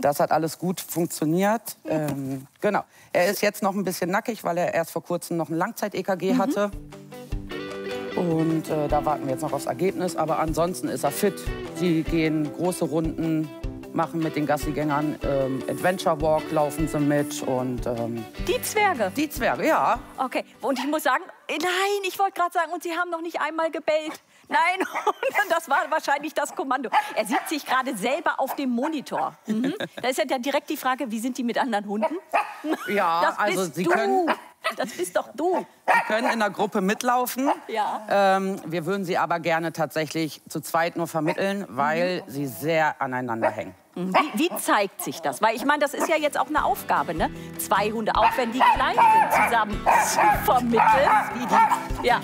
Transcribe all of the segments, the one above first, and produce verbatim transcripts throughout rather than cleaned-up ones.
Das hat alles gut funktioniert. Ähm, genau. Er ist jetzt noch ein bisschen nackig, weil er erst vor kurzem noch ein Langzeit-E K G mhm. hatte. Und äh, da warten wir jetzt noch aufs Ergebnis. Aber ansonsten ist er fit. Sie gehen große Runden, machen mit den Gassigängern ähm, Adventure Walk, laufen sie mit. Und, ähm, die Zwerge? Die Zwerge, ja. Okay. Und ich muss sagen, nein, ich wollte gerade sagen, und Sie haben noch nicht einmal gebellt. Nein, das war wahrscheinlich das Kommando. Er sieht sich gerade selber auf dem Monitor. Mhm. Da ist ja dann direkt die Frage, wie sind die mit anderen Hunden? Ja, das also bist Sie du. können... Das bist doch du. Sie können in der Gruppe mitlaufen. Ja. Ähm, wir würden sie aber gerne tatsächlich zu zweit nur vermitteln, weil mhm. sie sehr aneinander hängen. Wie, wie zeigt sich das? Weil ich meine, das ist ja jetzt auch eine Aufgabe, ne? Zwei Hunde, auch wenn die klein sind, zusammen zu vermitteln. Ja.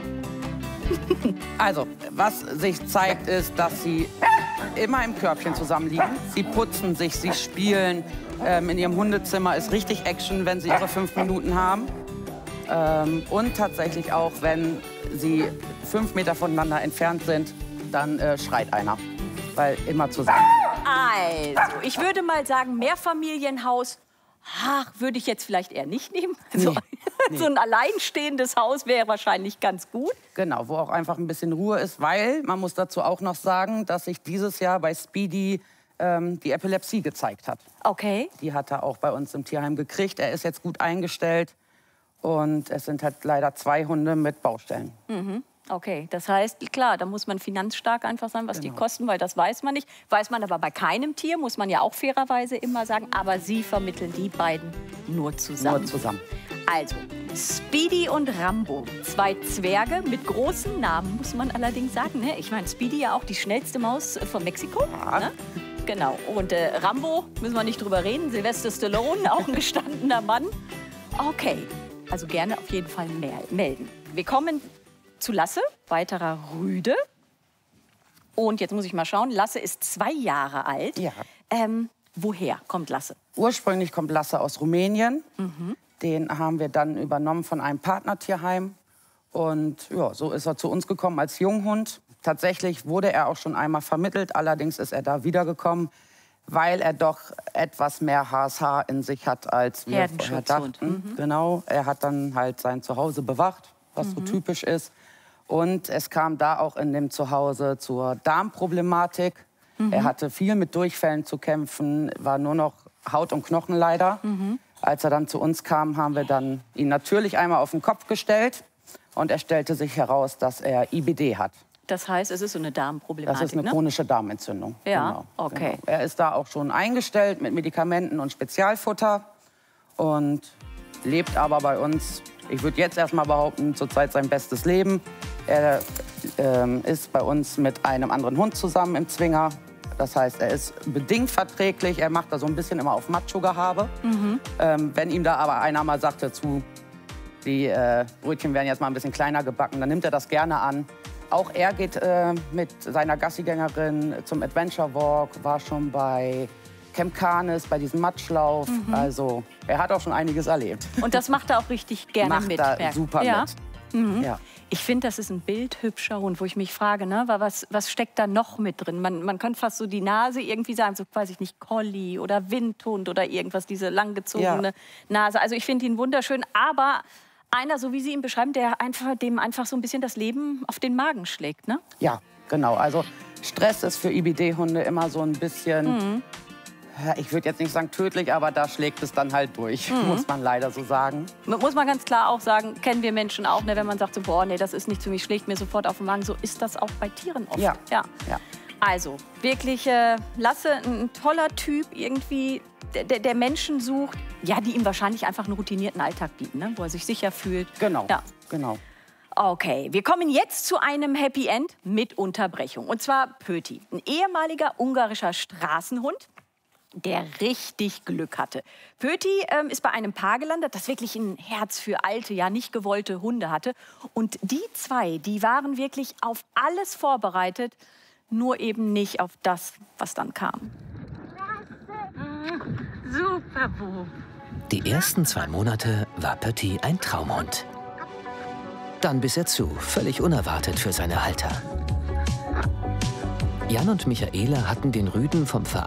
Also, was sich zeigt, ist, dass sie immer im Körbchen zusammenliegen. Sie putzen sich, sie spielen. Ähm, in ihrem Hundezimmer ist richtig Action, wenn sie ihre fünf Minuten haben. Ähm, und tatsächlich auch, wenn sie fünf Meter voneinander entfernt sind, dann äh, schreit einer. Weil immer zusammen. Also, ich würde mal sagen, Mehrfamilienhaus, ach, würde ich jetzt vielleicht eher nicht nehmen. Nee. So, nee. So ein alleinstehendes Haus wäre wahrscheinlich ganz gut. Genau, wo auch einfach ein bisschen Ruhe ist, weil, man muss dazu auch noch sagen, dass sich dieses Jahr bei Speedy ähm, die Epilepsie gezeigt hat. Okay. Die hat er auch bei uns im Tierheim gekriegt. Er ist jetzt gut eingestellt und es sind halt leider zwei Hunde mit Baustellen. Mhm. Okay, das heißt, klar, da muss man finanzstark einfach sein, was genau. die kosten, weil das weiß man nicht. Weiß man aber bei keinem Tier, muss man ja auch fairerweise immer sagen. Aber Sie vermitteln die beiden nur zusammen. Nur zusammen. Also, Speedy und Rambo, zwei Zwerge mit großen Namen, muss man allerdings sagen. Ne? Ich meine, Speedy ja auch die schnellste Maus von Mexiko. Ja. Ne? Genau. Und äh, Rambo, müssen wir nicht drüber reden, Sylvester Stallone, auch ein gestandener Mann. Okay, also gerne auf jeden Fall melden. Wir kommen zu Lasse, weiterer Rüde. Und jetzt muss ich mal schauen, Lasse ist zwei Jahre alt. Ja. Ähm, woher kommt Lasse? Ursprünglich kommt Lasse aus Rumänien. Mhm. Den haben wir dann übernommen von einem Partnertierheim. Und ja, so ist er zu uns gekommen als Junghund. Tatsächlich wurde er auch schon einmal vermittelt. Allerdings ist er da wiedergekommen, weil er doch etwas mehr H S H in sich hat, als wir vorher dachten. Mhm. Genau, er hat dann halt sein Zuhause bewacht, was mhm. so typisch ist. Und es kam da auch in dem Zuhause zur Darmproblematik. Mhm. Er hatte viel mit Durchfällen zu kämpfen, war nur noch Haut und Knochen leider. Mhm. Als er dann zu uns kam, haben wir dann ihn natürlich einmal auf den Kopf gestellt. Und es stellte sich heraus, dass er I B D hat. Das heißt, es ist so eine Darmproblematik, Das ist eine ne? chronische Darmentzündung. Ja, genau, okay. Genau. Er ist da auch schon eingestellt mit Medikamenten und Spezialfutter. Und lebt aber bei uns, ich würde jetzt erst mal behaupten, zurzeit sein bestes Leben. Er ähm, ist bei uns mit einem anderen Hund zusammen im Zwinger. Das heißt, er ist bedingt verträglich. Er macht da so ein bisschen immer auf Macho-Gehabe. Mhm. Ähm, wenn ihm da aber einer mal sagt dazu, die äh, Brötchen werden jetzt mal ein bisschen kleiner gebacken, dann nimmt er das gerne an. Auch er geht äh, mit seiner Gassigängerin zum Adventure Walk, war schon bei Camp Canis, bei diesem Matschlauf. Mhm. Also er hat auch schon einiges erlebt. Und das macht er auch richtig gerne macht mit. Macht er super ja. mit. Mhm. Ja. Ich finde, das ist ein bildhübscher Hund, wo ich mich frage, ne, was, was steckt da noch mit drin? Man, man könnte fast so die Nase irgendwie sagen, so weiß ich nicht, Collie oder Windhund oder irgendwas, diese langgezogene ja. Nase. Also ich finde ihn wunderschön, aber einer, so wie Sie ihn beschreiben, der einfach, dem einfach so ein bisschen das Leben auf den Magen schlägt, ne? Ja, genau. Also Stress ist für I B D-Hunde immer so ein bisschen, mhm. ja, ich würde jetzt nicht sagen tödlich, aber da schlägt es dann halt durch, mhm. muss man leider so sagen. Muss man ganz klar auch sagen, kennen wir Menschen auch, ne, wenn man sagt, so, boah, nee, das ist nicht für mich, schlägt mir sofort auf den Magen. So ist das auch bei Tieren oft. Ja. ja. ja. Also, wirklich, äh, Lasse, ein toller Typ, irgendwie, der, der Menschen sucht, ja, die ihm wahrscheinlich einfach einen routinierten Alltag bieten, ne, wo er sich sicher fühlt. Genau, ja. genau. Okay, wir kommen jetzt zu einem Happy End mit Unterbrechung. Und zwar Pöti, ein ehemaliger ungarischer Straßenhund, der richtig Glück hatte. Pöti ähm, ist bei einem Paar gelandet, das wirklich ein Herz für alte, ja nicht gewollte Hunde hatte. Und die zwei, die waren wirklich auf alles vorbereitet, nur eben nicht auf das, was dann kam. Super, Bub. Die ersten zwei Monate war Pötti ein Traumhund. Dann biss er zu, völlig unerwartet für seine Halter. Jan und Michaela hatten den Rüden vom Verein